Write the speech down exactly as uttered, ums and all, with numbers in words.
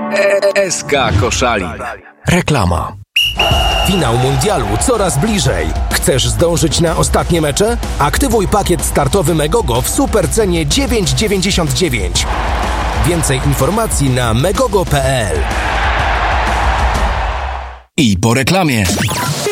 S K Koszalin. Reklama. Finał mundialu coraz bliżej. Chcesz zdążyć na ostatnie mecze? Aktywuj pakiet startowy Megogo w supercenie dziewięć dziewięćdziesiąt dziewięć. Więcej informacji na megogo kropka p l. I po reklamie.